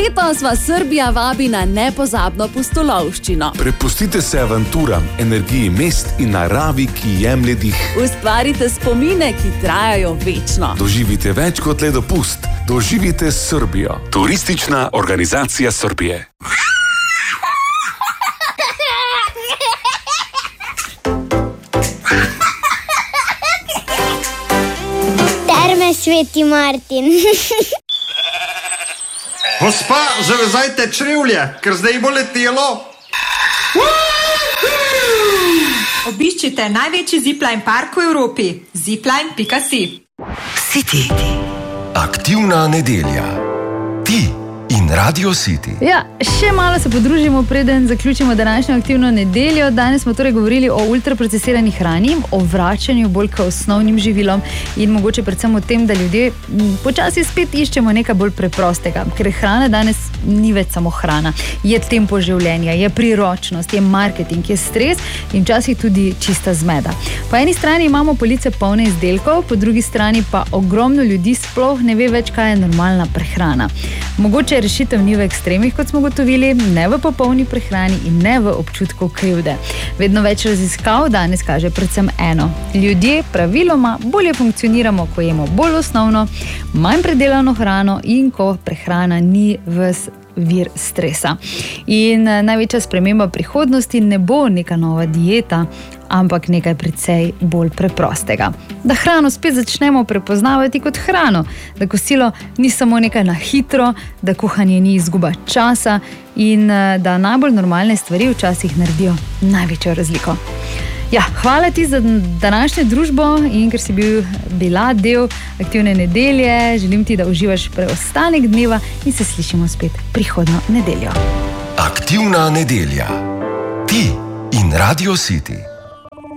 Letos vas Srbija vabi na nepozabno pustolovščino. Prepustite se avanturam, energiji mest in naravi, ki jemlje dih. Ustvarite spomine, ki trajajo večno. Doživite več kot le dopust. Doživite Srbijo. Turistična organizacija Srbije. Terme Sveti Martin. Gospa, zavezajte črevlje, ker zdaj bo letelo. Obiščite največji zipline park v Evropi. Zipline.si. City. Aktivna nedelja. Ti in Radio City. Ja, še malo se podružimo, preden zaključimo današnjo aktivno nedeljo. Danes smo torej govorili o ultraprocesirani hrani, o vračanju bolj k osnovnim živilom in mogoče predvsem o tem, da ljudje počasi spet iščemo nekaj bolj preprostega, ker hrana danes ni več samo hrana. Je tempo življenja, je priročnost, je marketing, je stres in včasih tudi čista zmeda. Po eni strani imamo police polne izdelkov, po drugi strani pa ogromno ljudi sploh ne ve več, kaj je normalna prehrana. Mogoče rešitev ni v ekstremih, kot smo gotovili, ne v popolni prehrani in ne v občutku krivde. Vedno več raziskav danes kaže predvsem eno. Ljudje praviloma bolje funkcioniramo, ko jemo bolj osnovno, manj predelano hrano in ko prehrana ni ves vir stresa. In največja sprememba prihodnosti ne bo neka nova dieta, ampak nekaj precej bolj preprostega. Da hrano spet začnemo prepoznavati kot hrano, da kosilo ni samo nekaj na hitro, da kuhanje ni izguba časa in da najbolj normalne stvari včasih naredijo največjo razliko. Ja, hvala ti za današnjo družbo in ker si bila del aktivne nedelje, želim ti, da uživaš preostanek dneva in se slišimo spet prihodnjo nedeljo. Aktivna nedelja. Ti in Radio City.